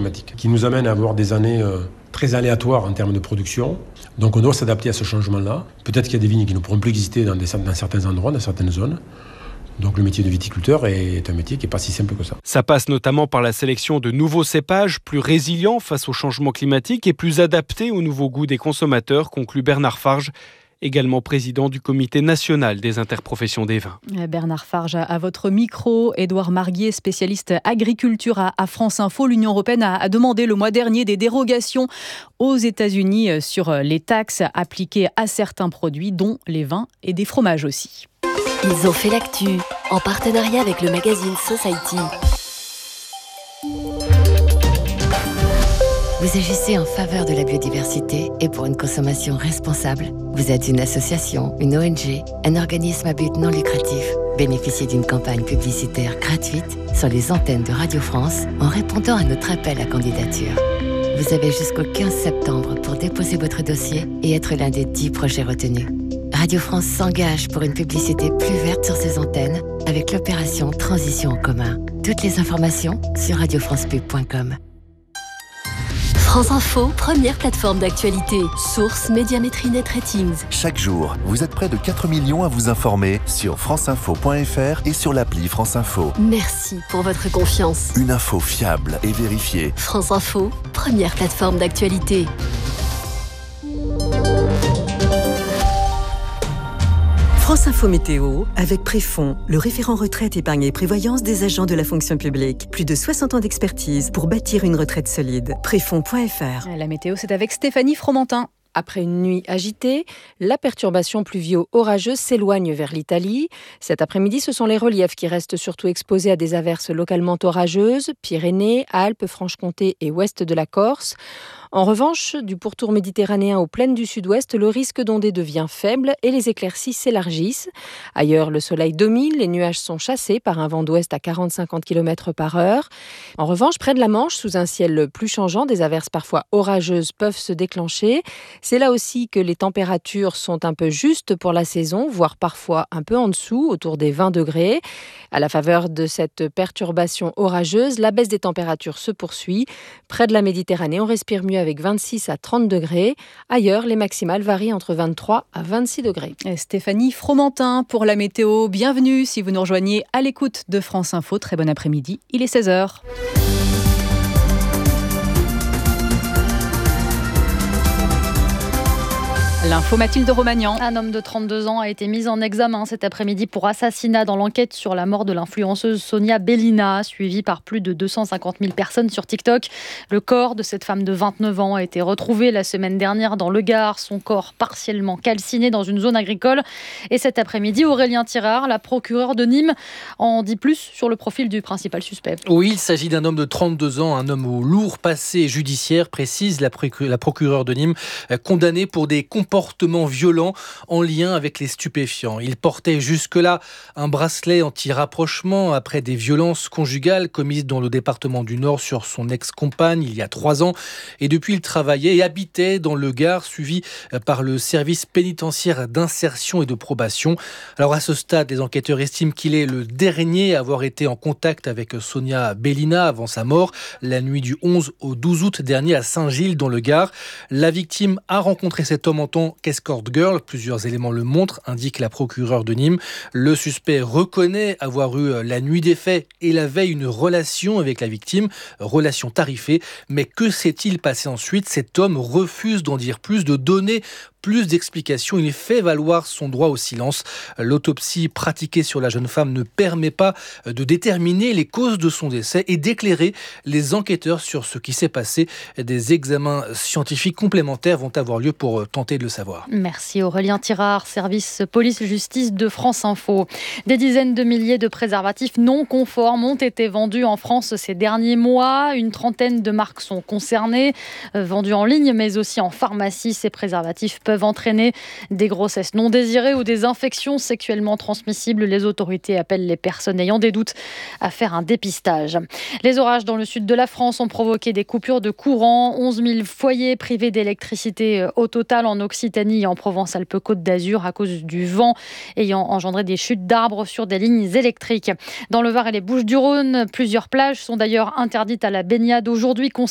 climatique, qui nous amène à avoir des années très aléatoires en termes de production. Donc on doit s'adapter à ce changement-là. Peut-être qu'il y a des vignes qui ne pourront plus exister dans certains endroits, dans certaines zones. Donc le métier de viticulteur est un métier qui n'est pas si simple que ça. Ça passe notamment par la sélection de nouveaux cépages plus résilients face au changement climatique et plus adaptés aux nouveaux goûts des consommateurs, conclut Bernard Farge, également président du Comité national des interprofessions des vins. Bernard Farge, à votre micro. Édouard Marguier, spécialiste agriculture à France Info. L'Union européenne a demandé le mois dernier des dérogations aux États-Unis sur les taxes appliquées à certains produits, dont les vins et des fromages aussi. Ils ont fait l'actu, en partenariat avec le magazine Society. Vous agissez en faveur de la biodiversité et pour une consommation responsable. Vous êtes une association, une ONG, un organisme à but non lucratif. Bénéficiez d'une campagne publicitaire gratuite sur les antennes de Radio France en répondant à notre appel à candidature. Vous avez jusqu'au 15 septembre pour déposer votre dossier et être l'un des 10 projets retenus. Radio France s'engage pour une publicité plus verte sur ses antennes avec l'opération Transition en commun. Toutes les informations sur radiofrancepub.com. France Info, première plateforme d'actualité. Source Médiamétrie Net Ratings. Chaque jour, vous êtes près de 4 millions à vous informer sur franceinfo.fr et sur l'appli France Info. Merci pour votre confiance. Une info fiable et vérifiée. France Info, première plateforme d'actualité. France Info Météo, avec Préfond, le référent retraite, épargne et prévoyance des agents de la fonction publique. Plus de 60 ans d'expertise pour bâtir une retraite solide. Préfond.fr. La météo, c'est avec Stéphanie Fromentin. Après une nuit agitée, la perturbation pluvio-orageuse s'éloigne vers l'Italie. Cet après-midi, ce sont les reliefs qui restent surtout exposés à des averses localement orageuses, Pyrénées, Alpes, Franche-Comté et ouest de la Corse. En revanche, du pourtour méditerranéen aux plaines du sud-ouest, le risque d'ondée devient faible et les éclaircies s'élargissent. Ailleurs, le soleil domine, les nuages sont chassés par un vent d'ouest à 40-50 km/h. En revanche, près de la Manche, sous un ciel plus changeant, des averses parfois orageuses peuvent se déclencher. C'est là aussi que les températures sont un peu justes pour la saison, voire parfois un peu en dessous, autour des 20 degrés. À la faveur de cette perturbation orageuse, la baisse des températures se poursuit. Près de la Méditerranée, on respire mieux avec 26 à 30 degrés. Ailleurs, les maximales varient entre 23 à 26 degrés. Et Stéphanie Fromentin pour la météo. Bienvenue si vous nous rejoignez à l'écoute de France Info. Très bon après-midi, il est 16h. L'info Mathilde Romagnan. Un homme de 32 ans a été mis en examen cet après-midi pour assassinat dans l'enquête sur la mort de l'influenceuse Sonia Bellina, suivie par plus de 250 000 personnes sur TikTok. Le corps de cette femme de 29 ans a été retrouvé la semaine dernière dans le Gard, son corps partiellement calciné dans une zone agricole. Et cet après-midi, Aurélien Tirard, la procureure de Nîmes, en dit plus sur le profil du principal suspect. Oui, il s'agit d'un homme de 32 ans, un homme au lourd passé judiciaire, précise la procureure de Nîmes, condamné pour des comportements violents en lien avec les stupéfiants. Il portait jusque-là un bracelet anti-rapprochement après des violences conjugales commises dans le département du Nord sur son ex-compagne il y a 3 ans. Et depuis, il travaillait et habitait dans le Gard, suivi par le service pénitentiaire d'insertion et de probation. Alors à ce stade, les enquêteurs estiment qu'il est le dernier à avoir été en contact avec Sonia Bellina avant sa mort, la nuit du 11 au 12 août dernier à Saint-Gilles dans le Gard. La victime a rencontré cet homme en tant qu'escort girl, plusieurs éléments le montrent, indique la procureure de Nîmes. Le suspect reconnaît avoir eu la nuit des faits et la veille une relation avec la victime, relation tarifée. Mais que s'est-il passé ensuite ? Cet homme refuse d'en dire plus, de donner plus d'explications. Il fait valoir son droit au silence. L'autopsie pratiquée sur la jeune femme ne permet pas de déterminer les causes de son décès et d'éclairer les enquêteurs sur ce qui s'est passé. Des examens scientifiques complémentaires vont avoir lieu pour tenter de le savoir. Merci Aurélien Tirard, service police-justice de France Info. Des dizaines de milliers de préservatifs non conformes ont été vendus en France ces derniers mois. Une trentaine de marques sont concernées, vendus en ligne mais aussi en pharmacie. Ces préservatifs peuvent entraîner des grossesses non désirées ou des infections sexuellement transmissibles. Les autorités appellent les personnes ayant des doutes à faire un dépistage. Les orages dans le sud de la France ont provoqué des coupures de courant. 11 000 foyers privés d'électricité au total en Occitanie et en Provence-Alpes-Côte d'Azur à cause du vent ayant engendré des chutes d'arbres sur des lignes électriques. Dans le Var et les Bouches-du-Rhône, plusieurs plages sont d'ailleurs interdites à la baignade aujourd'hui.